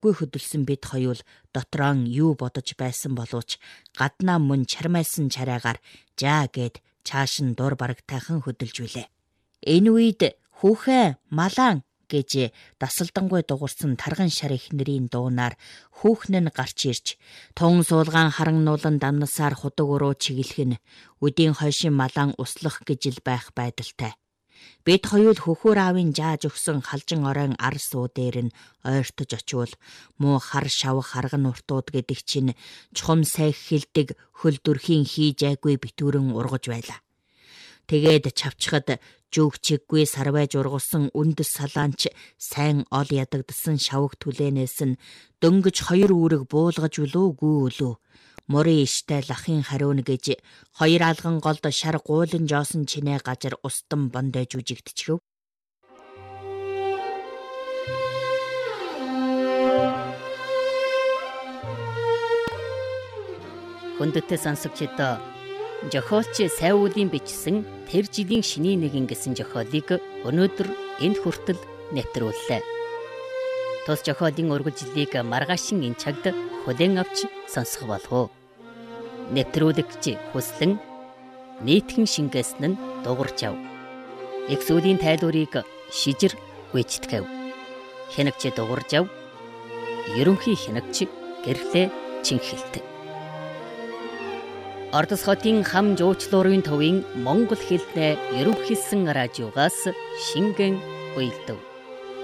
хүчгүй хөдөлсөн бид хоёул дотроон юу бодож байсан боловч гаднаа мөн чармайлсан чараагаар жаа гэд чааш нь дур барагтайхан хөдөлж билээ. Энэ үед хүүхэн малаан гэж дасалдангуй дуурсан тарган шар эхнэрийн дуунаар хүүхэн нь гарч ирж тун суулгаан харан нуулан дамнасаар худаг уруу чиглэх нь үдийн хойшин малаан услах гэж л байх байдалтай. Бид хоёул хөхөр аавын жааж өгсөн халжин оройн ар суу дээр нь ойртож очивол муу хар шавх харган уртууд гэдэг чинь чухам сайх хилдэг хөл дүрхийн хийж айгүй битүүрэн ургаж байлаа. Тэгээд чавчхад жүгчиггүй сарвайж ургуулсан үндэс салаанч сайн ол ядагдсан шавх түлээнээс нь дөнгөж хоёр үүрэг буулгаж үлөөгүй үлөө. Морин иштэй лахын хариун гэж хоёр алган голд шар гуулин жоосон чинээ гажар устан бондож үжигдчихв. Хүндэтэй сонсогчдоо зохиолч Сайвуулын бичсэн тэр жилийн шиний нэгэн гэсэн зохиолыг өнөөдөр энд хүртэл нэвтрүүллээ. Тус зохиолын ургуулжлыг маргаашин энэ цагт хүлээн авч сонсох болов. Нэвтрүүлэгч хүслэн нийтхэн шингээсэн нь дуурч ав. Их сүлийн тайлбарыг шижир гүйцэтгэв. Хянагч дуурж ав. Ерөнхий хянагч гэрлээ чинхэлт. Ордос хотын хам жуучлуурын төвийн монгол хэлний ерөнхийлсөн радиогоос шингэн уйлдэв.